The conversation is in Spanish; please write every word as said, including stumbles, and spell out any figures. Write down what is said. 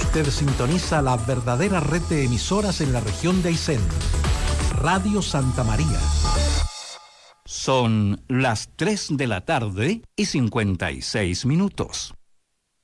Usted sintoniza la verdadera red de emisoras en la región de Aysén. Radio Santa María. Son las tres de la tarde y cincuenta y seis minutos.